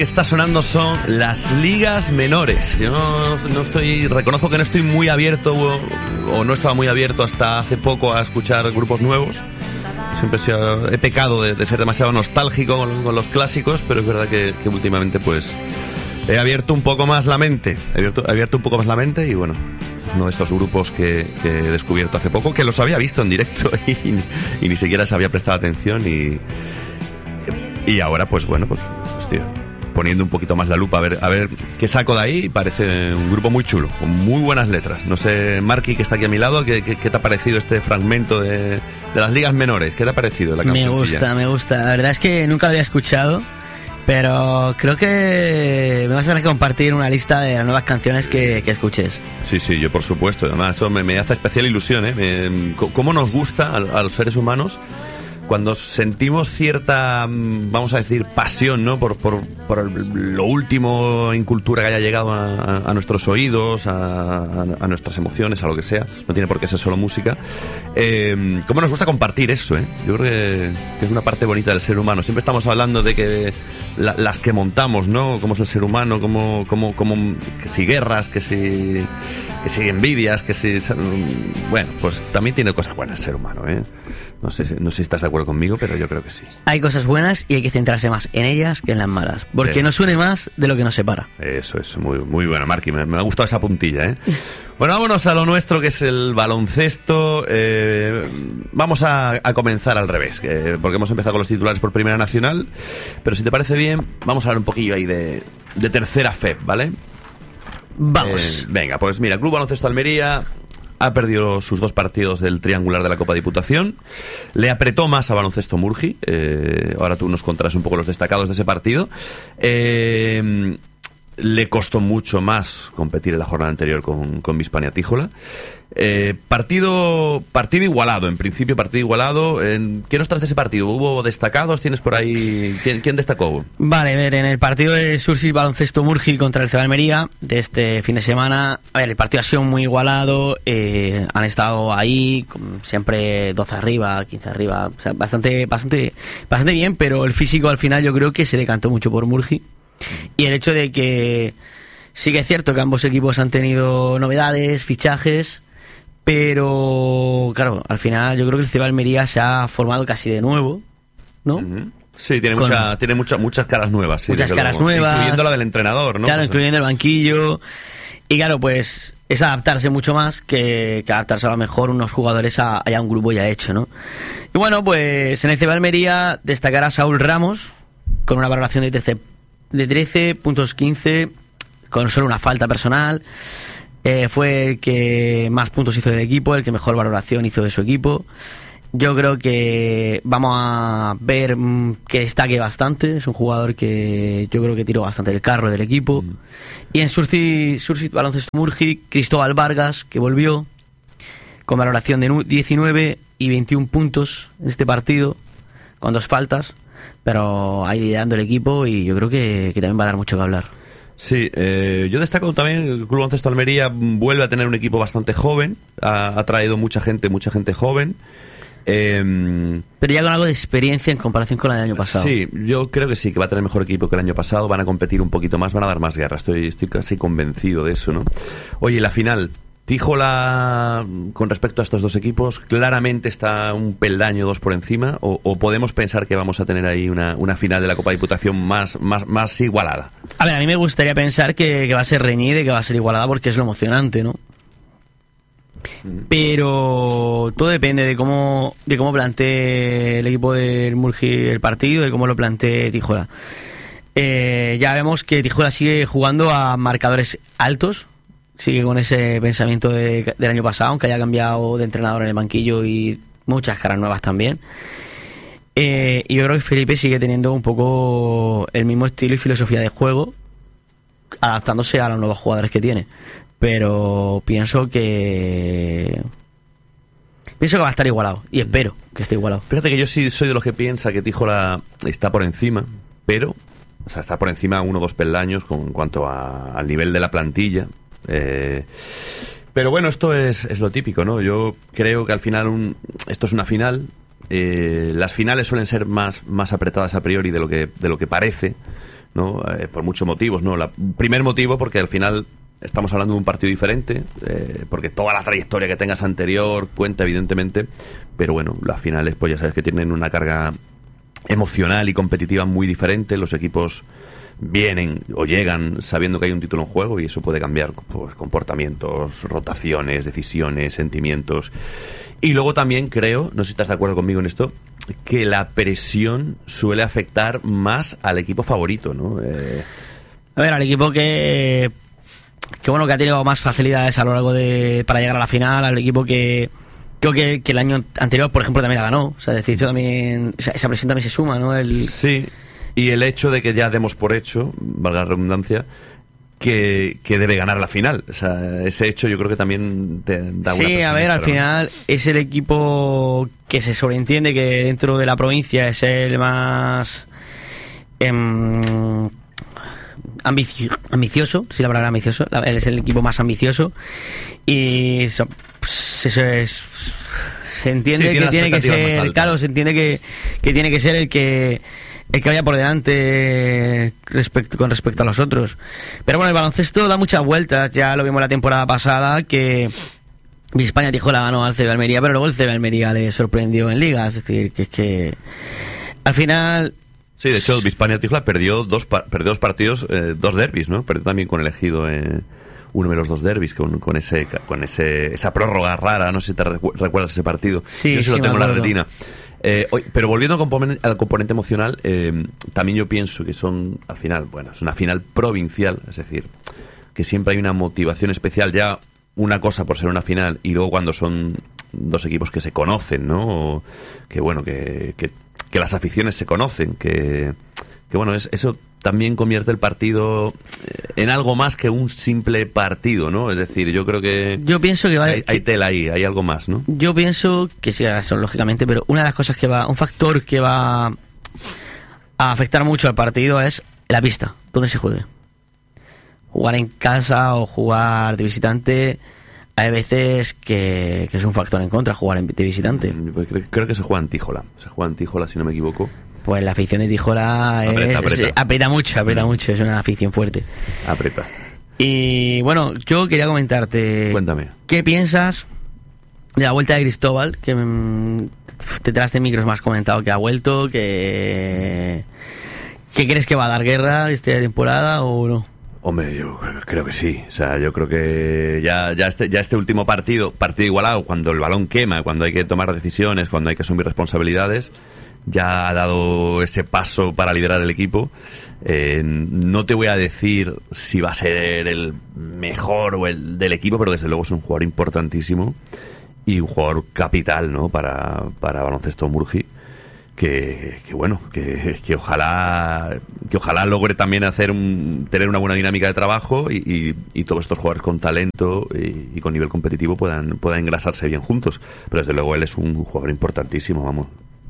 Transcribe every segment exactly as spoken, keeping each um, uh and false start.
que está sonando son las ligas menores. Yo no, no estoy, reconozco que no estoy muy abierto o, o no estaba muy abierto hasta hace poco a escuchar grupos nuevos. Siempre he, sido, he pecado de, de ser demasiado nostálgico con, con los clásicos, pero es verdad que, que últimamente pues he abierto un poco más la mente, he abierto, he abierto un poco más la mente y bueno, es uno de estos grupos que, que he descubierto hace poco, que los había visto en directo y, y ni siquiera se había prestado atención y, y ahora pues bueno, pues estoy poniendo un poquito más la lupa a ver, a ver qué saco de ahí. Parece un grupo muy chulo, con muy buenas letras. No sé, Marky, que está aquí a mi lado, ¿qué, qué, qué te ha parecido este fragmento de, de las ligas menores? ¿Qué te ha parecido la canción? Me gusta, me gusta. La verdad es que nunca lo había escuchado, pero creo que me vas a tener que compartir una lista de las nuevas canciones que, que escuches. Sí, sí, yo por supuesto. Además, eso me, me hace especial ilusión, ¿eh? Me, ¿Cómo nos gusta a, a los seres humanos cuando sentimos cierta, vamos a decir, pasión, ¿no? Por, por, por el, lo último en cultura que haya llegado a, a nuestros oídos, a, a, a nuestras emociones, a lo que sea. No tiene por qué ser solo música. Eh, ¿Cómo nos gusta compartir eso, eh? Yo creo que, que es una parte bonita del ser humano. Siempre estamos hablando de que la, las que montamos, ¿no? Cómo es el ser humano, cómo, cómo, cómo, que si guerras, que si, que si envidias, que si... Bueno, pues también tiene cosas buenas el ser humano, ¿eh? No sé, no sé si estás de acuerdo conmigo, pero yo creo que sí. Hay cosas buenas y hay que centrarse más en ellas que en las malas, porque sí. No suene más de lo que nos separa. Eso es muy, muy bueno, Marky, me, me ha gustado esa puntilla, ¿eh? Bueno, vámonos a lo nuestro, que es el baloncesto. Eh, vamos a, a comenzar al revés, eh, porque hemos empezado con los titulares por Primera Nacional, pero si te parece bien, vamos a hablar un poquillo ahí de, de Tercera F E P, ¿vale? Vamos. Eh, venga, pues mira, Club Baloncesto Almería ha perdido sus dos partidos del triangular de la Copa Diputación. Le apretó más a Baloncesto Murgi. Eh, ahora tú nos contarás un poco los destacados de ese partido. Eh, le costó mucho más competir en la jornada anterior con, con Bispania Tíjola. Eh, partido partido igualado, en principio partido igualado. En, ¿Qué nos trae ese partido? ¿Hubo destacados? ¿Tienes por ahí? ¿Quién, quién destacó? Vale, a ver, en el partido de Sursi Baloncesto Murgi contra el C B Almería de este fin de semana, a ver, el partido ha sido muy igualado. Eh, han estado ahí, siempre doce arriba, quince arriba, o sea, bastante, bastante, bastante bien, pero el físico al final yo creo que se decantó mucho por Murgi. Y el hecho de que sí que es cierto que ambos equipos han tenido novedades, fichajes, pero claro, al final yo creo que el C B Almería se ha formado casi de nuevo, ¿no? Uh-huh. Sí, tiene, Con, mucha, tiene mucha, muchas caras nuevas. Sí, muchas caras luego, nuevas. Incluyendo la del entrenador, ¿no? Claro, pues, incluyendo el banquillo. Y claro, pues es adaptarse mucho más que, que adaptarse a lo mejor unos jugadores a, a un grupo ya hecho, ¿no? Y bueno, pues en el C B Almería destacar a Saúl Ramos con una valoración de trece, de trece puntos quince, con solo una falta personal. Eh, fue el que más puntos hizo del equipo, el que mejor valoración hizo de su equipo. Yo creo que vamos a ver mmm, que destaque bastante. Es un jugador que yo creo que tiró bastante el carro del equipo. Mm. Y en Sursi, Sursi Baloncesto Murgi, Cristóbal Vargas, que volvió con valoración de diecinueve y veintiún puntos en este partido, con dos faltas, pero ahí liderando el equipo, y yo creo que, que también va a dar mucho que hablar. Sí, eh, yo destaco también el Club Baloncesto Almería vuelve a tener un equipo bastante joven, ha, ha traído mucha gente, mucha gente joven. Eh, Pero ya con algo de experiencia en comparación con el año pasado. Sí, yo creo que sí, que va a tener mejor equipo que el año pasado, van a competir un poquito más, van a dar más guerra, estoy, estoy casi convencido de eso, ¿no? Oye, la final, Tíjola, con respecto a estos dos equipos, claramente está un peldaño, dos por encima, o, o podemos pensar que vamos a tener ahí una, una final de la Copa Diputación más, más, más igualada. A ver, a mí me gustaría pensar que, que va a ser reñida y que va a ser igualada, porque es lo emocionante, ¿no? Pero todo depende de cómo de cómo plantee el equipo del Murgi el partido, de cómo lo plantee Tíjola. Eh, ya vemos que Tíjola sigue jugando a marcadores altos, sigue con ese pensamiento de, del año pasado, aunque haya cambiado de entrenador en el banquillo y muchas caras nuevas también. Eh, y yo creo que Felipe sigue teniendo un poco el mismo estilo y filosofía de juego, adaptándose a los nuevos jugadores que tiene. Pero pienso que pienso que va a estar igualado, y espero que esté igualado. Fíjate que yo sí soy de los que piensa que Tíjola está por encima, pero o sea, está por encima uno o dos peldaños con, en cuanto a, al nivel de la plantilla. Eh, pero bueno, esto es, es lo típico, ¿no? Yo creo que al final un, esto es una final. Eh, las finales suelen ser más, más apretadas a priori de lo que, de lo que parece. ¿no? Eh, por muchos motivos, ¿no? La, primer motivo porque al final estamos hablando de un partido diferente, eh, porque toda la trayectoria que tengas anterior cuenta, evidentemente, pero bueno, las finales, pues ya sabes que tienen una carga emocional y competitiva muy diferente. Los equipos vienen o llegan sabiendo que hay un título en juego y eso puede cambiar, pues, comportamientos, rotaciones, decisiones, sentimientos. Y luego también creo, no sé si estás de acuerdo conmigo en esto, que la presión suele afectar más al equipo favorito, ¿no? Eh... A ver, al equipo que que bueno, que ha tenido más facilidades a lo largo de para llegar a la final, al equipo que creo que, que el año anterior, por ejemplo, también la ganó. O sea, es decir, eso también, esa, esa presión también se suma, ¿no? El... Sí, y el hecho de que ya demos por hecho, valga la redundancia, que, que debe ganar la final. O sea, ese hecho yo creo que también te da una presión. Sí, a ver, extra, al ¿no? final es el equipo que se sobreentiende que dentro de la provincia es el más eh, ambicio, ambicioso, sí, la palabra ambicioso, la, él es el equipo más ambicioso y eso, pues, eso es, se entiende sí, que tiene tiene que ser, claro, se entiende que, que tiene que ser el que el que vaya por delante respecto, con respecto a los otros. Pero bueno, el baloncesto da muchas vueltas. Ya lo vimos la temporada pasada que Bispaña Tijola ganó al C B Almería, pero luego el C B Almería le sorprendió en Liga. Es decir, que es que al final... Sí, de hecho, Bispaña Tijola perdió dos, perdió dos partidos, eh, dos derbis, ¿no? Perdió también con el Ejido en uno de los dos derbis, con, con ese con ese esa prórroga rara. No sé si te recu recuerdas ese partido. Sí, yo sí, sí, lo tengo en la acuerdo. retina. Eh, hoy, pero volviendo al componente, al componente emocional, eh, también yo pienso que son, al final, bueno, es una final provincial, es decir, que siempre hay una motivación especial, ya una cosa por ser una final, y luego cuando son dos equipos que se conocen, ¿no? O que bueno, que, que, que las aficiones se conocen, que, que bueno, es, eso también convierte el partido en algo más que un simple partido, ¿no? Es decir, yo creo que Yo pienso que va hay, que, hay tela ahí, hay algo más, ¿no? Yo pienso que sí, eso lógicamente, pero una de las cosas que va, un factor que va a afectar mucho al partido es la pista, donde se juegue. Jugar en casa o jugar de visitante, hay veces que, que es un factor en contra jugar en, de visitante. Creo, creo que se juega en Tíjola, se juega en Tíjola si no me equivoco. Pues la afición de Tijola es, Aprieta, aprieta. es- aprieta mucho, aprieta mucho, es una afición fuerte. Aprieta. Y bueno, yo quería comentarte, Cuéntame. ¿qué piensas de la vuelta de Cristóbal? Que mm, detrás de micros me has comentado que ha vuelto, que... ¿Qué crees que va a dar guerra esta temporada o no? Hombre, yo creo que sí. O sea, yo creo que ya, ya, este, ya este último partido, partido igualado, cuando el balón quema, cuando hay que tomar decisiones, cuando hay que asumir responsabilidades, ya ha dado ese paso para liderar el equipo. Eh, no te voy a decir si va a ser el mejor o el del equipo, pero desde luego es un jugador importantísimo y un jugador capital, ¿no? Para, para Baloncesto Murgi. Que, que bueno, que, que ojalá que ojalá logre también hacer un, tener una buena dinámica de trabajo y, y, y todos estos jugadores con talento y, y con nivel competitivo puedan, puedan engrasarse bien juntos. Pero desde luego él es un jugador importantísimo, vamos.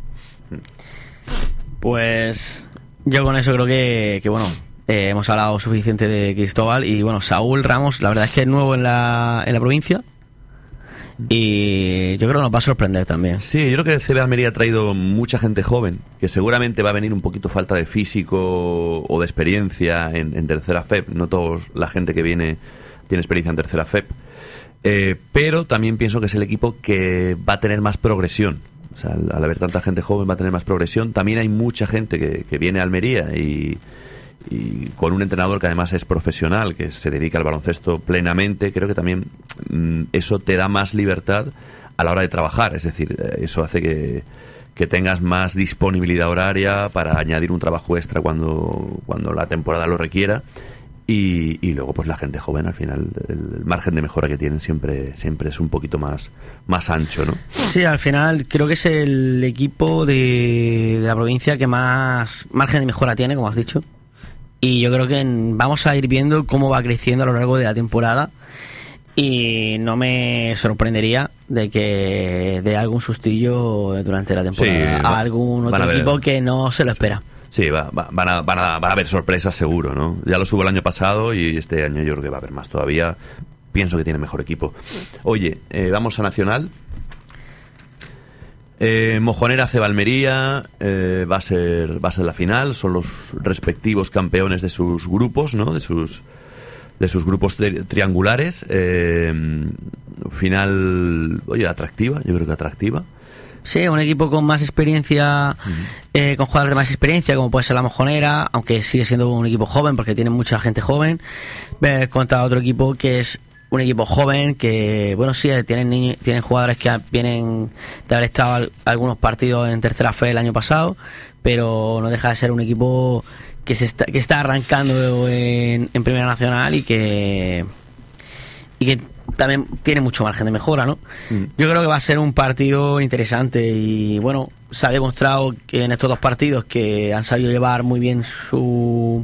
Pues yo con eso creo que, que bueno, eh, hemos hablado suficiente de Cristóbal. Y bueno, Saúl Ramos, la verdad es que es nuevo en la, en la provincia y yo creo que nos va a sorprender también. Sí, yo creo que el C B Almería ha traído mucha gente joven, que seguramente va a venir un poquito falta de físico o de experiencia en, en tercera F E P. No toda la gente que viene tiene experiencia en tercera F E P. Eh, pero también pienso que es el equipo que va a tener más progresión. O sea, al, al haber tanta gente joven va a tener más progresión. También hay mucha gente que, que viene a Almería y, y con un entrenador que además es profesional, que se dedica al baloncesto plenamente. Creo que también mm, eso te da más libertad a la hora de trabajar. Es decir, eso hace que, que tengas más disponibilidad horaria para añadir un trabajo extra cuando, cuando la temporada lo requiera. Y, y luego pues la gente joven, al final el margen de mejora que tienen siempre siempre es un poquito más más ancho, ¿no? Sí, al final creo que es el equipo de, de la provincia que más margen de mejora tiene, como has dicho. Y yo creo que en- vamos a ir viendo cómo va creciendo a lo largo de la temporada. Y no me sorprendería de que dé algún sustillo durante la temporada Sí, va- a algún van a otro ver. equipo que no se lo espera. Sí, va, va- van, a, van, a, van a haber sorpresas seguro, ¿no? Ya lo subo el año pasado y este año yo creo que va a haber más todavía. Pienso que tiene mejor equipo. Oye, eh, vamos a Nacional. Eh, Mojonera C B Almería eh, va a ser va a ser la final, son los respectivos campeones de sus grupos, ¿no? De sus de sus grupos tri- triangulares. Eh, final, oye, atractiva, yo creo que atractiva. Sí, un equipo con más experiencia, uh-huh. eh, con jugadores de más experiencia, como puede ser la Mojonera, aunque sigue siendo un equipo joven porque tiene mucha gente joven, eh, contra otro equipo que es un equipo joven que, bueno, sí, tienen niños, tienen jugadores que vienen de haber estado al, algunos partidos en tercera fe el año pasado, pero no deja de ser un equipo que se está, que está arrancando en, en Primera Nacional y que y que también tiene mucho margen de mejora, ¿no? Mm. Yo creo que va a ser un partido interesante y, bueno, se ha demostrado que en estos dos partidos que han sabido llevar muy bien su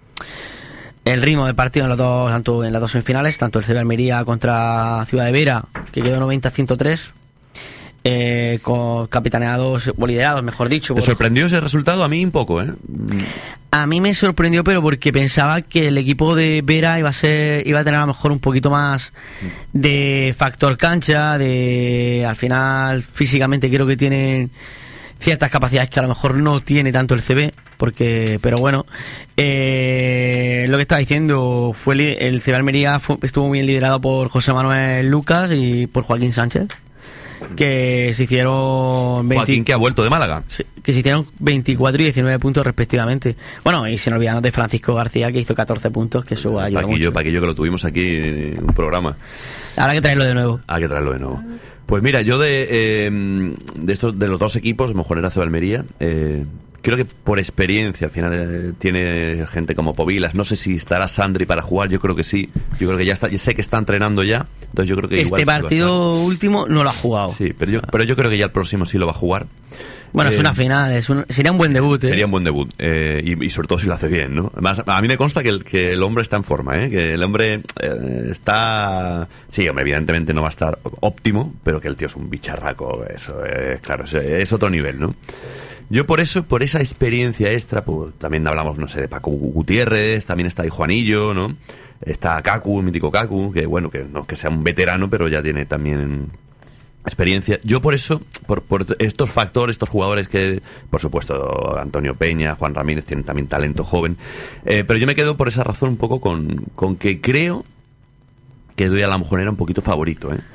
el ritmo del partido en los dos, tanto en las dos semifinales, tanto el C B Almería contra Ciudad de Vera, que quedó noventa a ciento tres, eh, con capitaneados o liderados, mejor dicho. ¿Te por... sorprendió ese resultado? A mí un poco, ¿eh? A mí me sorprendió, pero porque pensaba que el equipo de Vera iba a ser, iba a tener a lo mejor un poquito más de factor cancha, de al final físicamente creo que tienen ciertas capacidades que a lo mejor no tiene tanto el C B, porque, pero bueno, eh, lo que estaba diciendo fue el, el C B Almería fue, estuvo muy bien liderado por José Manuel Lucas y por Joaquín Sánchez, que se hicieron veinte, Joaquín, que ha vuelto de Málaga, que se hicieron veinticuatro y diecinueve puntos respectivamente. Bueno, y sin olvidarnos de Francisco García, que hizo catorce puntos, que eso ayuda Paquillo, mucho. Paquillo, que lo tuvimos aquí en un programa. Habrá que traerlo de nuevo. Hay que traerlo de nuevo. Pues mira, yo de eh, de estos de los dos equipos, Mojonera C B Almería, eh, creo que por experiencia al final eh, tiene gente como Povilas. No sé si estará Sandri para jugar, yo creo que sí. Yo creo que ya está, yo sé que está entrenando ya, entonces yo creo que este igual partido sí último no lo ha jugado. Sí, pero yo, pero yo creo que ya el próximo sí lo va a jugar. Bueno, eh, es una final, es un, sería un buen debut. ¿eh? Sería un buen debut, eh, y, y sobre todo si lo hace bien, ¿no? Además, a mí me consta que el, que el hombre está en forma, ¿eh? Que el hombre eh, está... Sí, hombre, evidentemente no va a estar óptimo, pero que el tío es un bicharraco, eso es, claro, es, es otro nivel, ¿no? Yo por eso, por esa experiencia extra, pues también hablamos, no sé, de Paco Gutiérrez, también está ahí Juanillo, ¿no? Está Kaku, el mítico Kaku, que bueno, que no es que sea un veterano, pero ya tiene también experiencia. Yo por eso, por, por estos factores, estos jugadores que, por supuesto, Antonio Peña, Juan Ramírez tienen también talento joven, eh, pero yo me quedo por esa razón un poco con, con que creo que doy a la Mojonera un poquito favorito, ¿eh?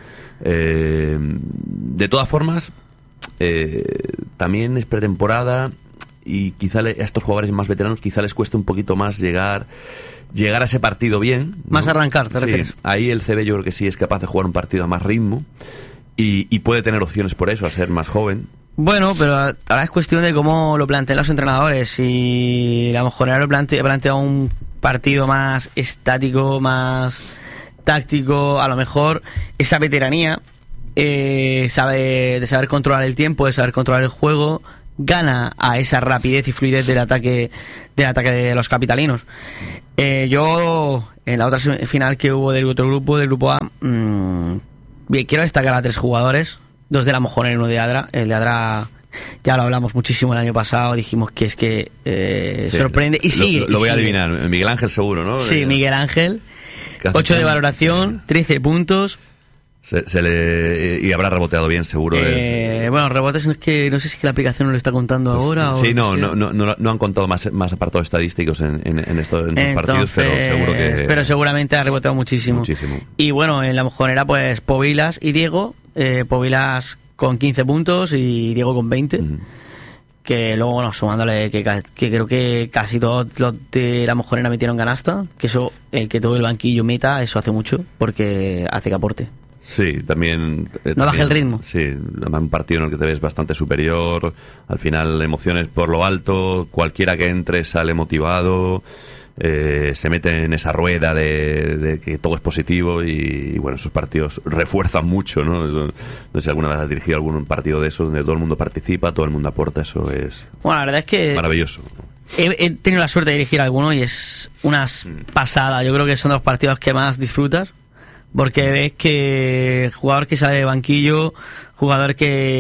Eh, de todas formas, eh, también es pretemporada y quizá le, a estos jugadores más veteranos quizá les cueste un poquito más llegar llegar a ese partido bien, ¿no? Más arrancar, ¿te sí, refieres? Ahí el C B yo creo que sí es capaz de jugar un partido a más ritmo y, y puede tener opciones por eso, a ser más joven. Bueno, pero ahora es cuestión de cómo lo plantean los entrenadores. Si la Mojonera lo plantea, plantea un partido más estático, más táctico, a lo mejor esa veteranía eh, sabe de saber controlar el tiempo, de saber controlar el juego, gana a esa rapidez y fluidez del ataque del ataque de los capitalinos. Eh, yo en la otra final que hubo del otro grupo, del grupo A, mmm, bien, quiero destacar a tres jugadores, dos de la Mojonera y uno de Adra. El de Adra ya lo hablamos muchísimo el año pasado, dijimos que es que eh, sí, sorprende y sigue. Lo, lo y voy sigue. a adivinar, Miguel Ángel seguro, ¿no? Sí, Miguel Ángel. ocho de valoración, trece puntos. Se, se le, y habrá reboteado bien, seguro. Eh, bueno, rebotes es que no sé si es que la aplicación no lo está contando pues, ahora. Sí, o no, no, no, no, no han contado más, más apartados estadísticos en, en, en, esto, en estos partidos, pero seguro que. Pero seguramente ha reboteado muchísimo. Muchísimo. Y bueno, en la Mojonera, pues Povilas y Diego. Eh, Povilas con quince puntos y Diego con veinte. Uh-huh. Que luego, bueno, sumándole que, que creo que casi todos los de la Mojonera metieron canasta. Que eso, el que todo el banquillo meta, eso hace mucho, porque hace que aporte. Sí, también... Eh, no baje el ritmo. Sí, un partido en el que te ves bastante superior, al final emociones por lo alto, cualquiera que entre sale motivado, eh, se mete en esa rueda de, de que todo es positivo y, y bueno, esos partidos refuerzan mucho, ¿no? No sé si alguna vez has dirigido algún partido de esos donde todo el mundo participa, todo el mundo aporta, eso es... Bueno, la verdad es que... maravilloso. He, he tenido la suerte de dirigir alguno y es una pasada, yo creo que son los partidos que más disfrutas. Porque ves que jugador que sale de banquillo, jugador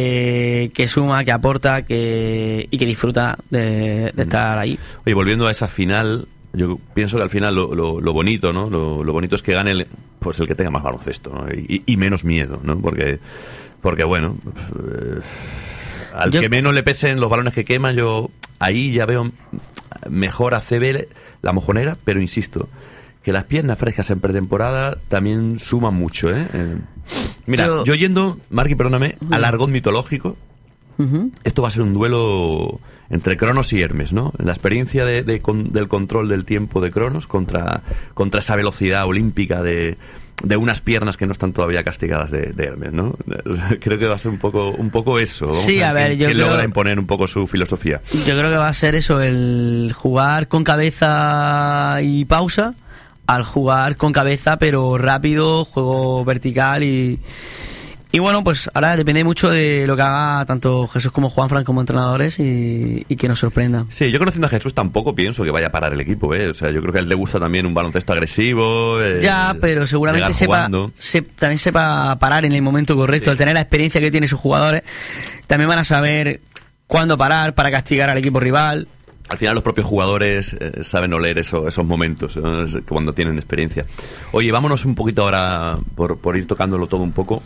que, que suma, que aporta que y que disfruta de, de estar ahí. Oye, volviendo a esa final, yo pienso que al final lo, lo, lo bonito, ¿no? Lo, lo bonito es que gane el, pues el que tenga más baloncesto, ¿no? y, y menos miedo, ¿no? Porque, porque bueno, al yo... que menos le pesen los balones que quema, yo ahí ya veo mejor a C B la Mojonera, pero insisto, que las piernas frescas en pretemporada también suman mucho, ¿eh? eh mira, yo, yo yendo, Marqui, perdóname, uh-huh. al argot mitológico, uh-huh. esto va a ser un duelo entre Cronos y Hermes, ¿no? La experiencia de, de, con, del control del tiempo de Cronos contra, contra esa velocidad olímpica de, de unas piernas que no están todavía castigadas de, de Hermes, ¿no? Creo que va a ser un poco, un poco eso. Vamos sí, a, a ver, quién, yo quién creo, logra imponer un poco su filosofía. Yo creo que va a ser eso, el jugar con cabeza y pausa, al jugar con cabeza pero rápido, juego vertical y... Y bueno, pues ahora depende mucho de lo que haga tanto Jesús como Juanfran como entrenadores y, y que nos sorprenda. Sí, yo conociendo a Jesús tampoco pienso que vaya a parar el equipo, ¿eh? O sea, yo creo que a él le gusta también un baloncesto agresivo. Eh, ya, pero seguramente sepa, se, también sepa parar en el momento correcto. Sí. Al tener la experiencia que tienen sus jugadores, también van a saber cuándo parar para castigar al equipo rival. Al final los propios jugadores eh, saben oler eso, esos momentos, ¿no? Cuando tienen experiencia. Oye, vámonos un poquito ahora, por, por ir tocándolo todo un poco,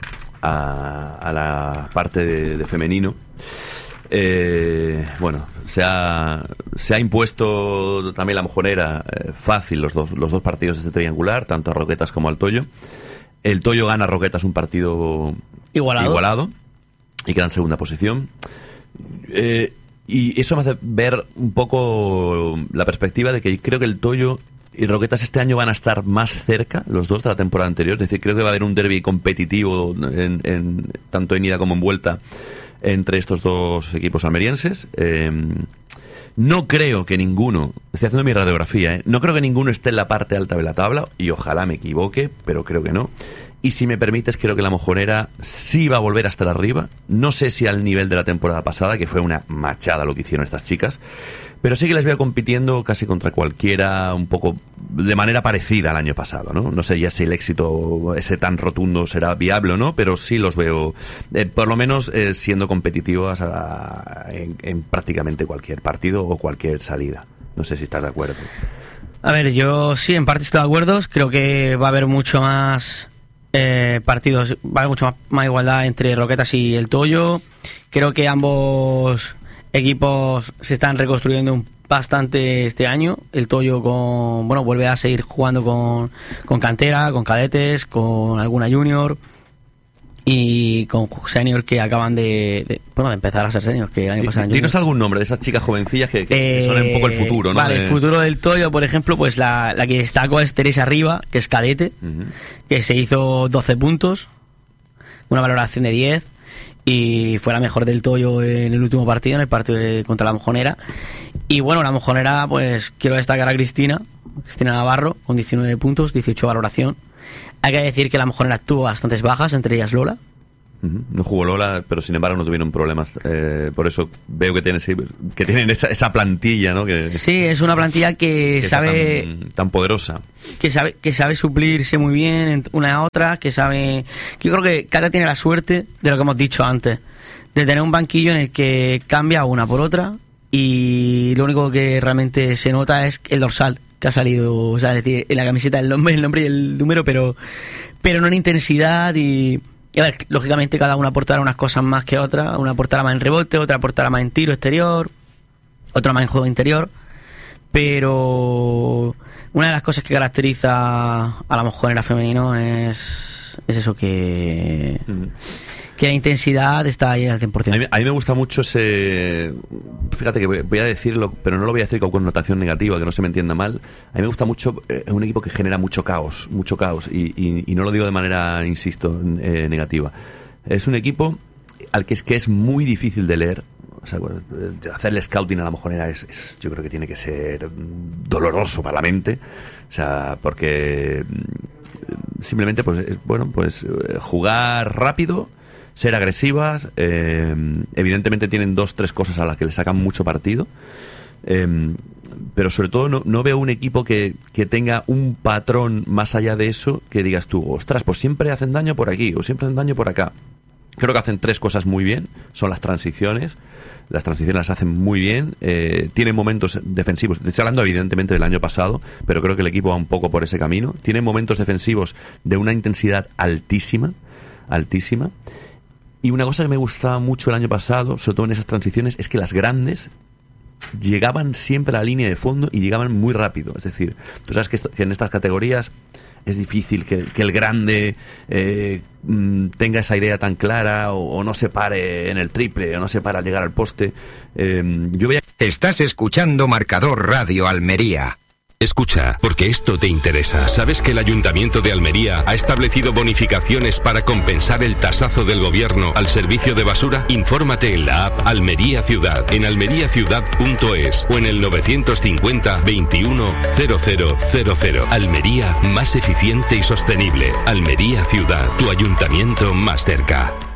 A, a la parte de, de femenino. Eh, bueno, se ha, se ha impuesto también la Mojonera eh, fácil los dos, los dos partidos de este triangular, tanto a Roquetas como al Toyo. El Toyo gana a Roquetas un partido igualado, igualado y queda en segunda posición. Eh, y eso me hace ver un poco la perspectiva de que creo que el Toyo y Roquetas este año van a estar más cerca, los dos, de la temporada anterior. Es decir, creo que va a haber un derbi competitivo, en, en, tanto en ida como en vuelta, entre estos dos equipos almerienses. Eh, no creo que ninguno, estoy haciendo mi radiografía, ¿eh? no creo que ninguno esté en la parte alta de la tabla, y ojalá me equivoque, pero creo que no. Y si me permites, creo que la Mojonera sí va a volver a estar arriba. No sé si al nivel de la temporada pasada, que fue una machada lo que hicieron estas chicas, pero sí que les veo compitiendo casi contra cualquiera, un poco de manera parecida al año pasado, ¿no? No sé ya si el éxito ese tan rotundo será viable o no, pero sí los veo, eh, por lo menos, eh, siendo competitivas a, en, en prácticamente cualquier partido o cualquier salida. No sé si estás de acuerdo. A ver, yo sí, en parte estoy de acuerdo. Creo que va a haber mucho más eh, partidos, va a haber mucho más, más igualdad entre Roquetas y el Toyo. Creo que ambos equipos se están reconstruyendo bastante este año. El Toyo con bueno vuelve a seguir jugando con, con cantera, con cadetes, con alguna junior y con senior que acaban de, de bueno de empezar a ser senior, que el año pasado. Dinos algún nombre de esas chicas jovencillas que, que eh, son un poco el futuro, ¿no? Vale, de... el futuro del Toyo, por ejemplo, pues la, la que destacó es Teresa Riva, que es cadete, uh-huh. que se hizo doce puntos, una valoración de diez. Y fue la mejor del Toyo en el último partido, en el partido de, contra la Mojonera. Y bueno, la Mojonera, pues quiero destacar a Cristina, Cristina Navarro, con diecinueve puntos, dieciocho valoración. Hay que decir que la Mojonera tuvo bastantes bajas, entre ellas Lola. Uh-huh. No jugó Lola, pero sin embargo no tuvieron problemas. Eh, por eso veo que tienen, que tienen esa, esa plantilla, ¿no? Que, sí, es una plantilla que, que sabe... Tan, tan poderosa. Que sabe, que sabe suplirse muy bien una a otra, que sabe... Yo creo que Cata tiene la suerte de lo que hemos dicho antes, de tener un banquillo en el que cambia una por otra y lo único que realmente se nota es el dorsal que ha salido, o sea, es decir, en la camiseta el nombre, el nombre y el número, pero, pero no en intensidad y... Y a ver, lógicamente cada una aportará unas cosas más que otra. Una aportará más en rebote, otra aportará más en tiro exterior, otra más en juego interior. Pero una de las cosas que caracteriza a la Mojonera femenino es, es eso, que, mm. que la intensidad está ahí al cien por ciento. A mí, a mí me gusta mucho ese... Fíjate que voy a decirlo, pero no lo voy a decir con connotación negativa, que no se me entienda mal. A mí me gusta mucho, es eh, un equipo que genera mucho caos, mucho caos, y, y, y no lo digo de manera, insisto, eh, negativa. Es un equipo al que es que es muy difícil de leer. O sea, hacer el scouting a la Mojonera es, es, yo creo que tiene que ser doloroso para la mente. O sea, porque simplemente, pues, es, bueno, pues jugar rápido, ser agresivas, eh, evidentemente tienen dos, tres cosas a las que le sacan mucho partido, eh, pero sobre todo no, no veo un equipo que, que tenga un patrón más allá de eso, que digas tú, ostras, pues siempre hacen daño por aquí o siempre hacen daño por acá. Creo que hacen tres cosas muy bien, son las transiciones. Las transiciones las hacen muy bien, eh, tienen momentos defensivos, estoy hablando evidentemente del año pasado, pero creo que el equipo va un poco por ese camino. Tienen momentos defensivos de una intensidad altísima, altísima. Y una cosa que me gustaba mucho el año pasado, sobre todo en esas transiciones, es que las grandes llegaban siempre a la línea de fondo y llegaban muy rápido. Es decir, tú sabes que, esto, que en estas categorías es difícil que, que el grande eh, tenga esa idea tan clara o, o no se pare en el triple o no se pare al llegar al poste. Eh, yo veía... Estás escuchando Marcador Radio Almería. Escucha, porque esto te interesa. ¿Sabes que el Ayuntamiento de Almería ha establecido bonificaciones para compensar el tasazo del gobierno al servicio de basura? Infórmate en la app Almería Ciudad, en almería ciudad punto es o en el novecientos cincuenta veintiuno cero cero cero cero. Almería, más eficiente y sostenible. Almería Ciudad, tu ayuntamiento más cerca.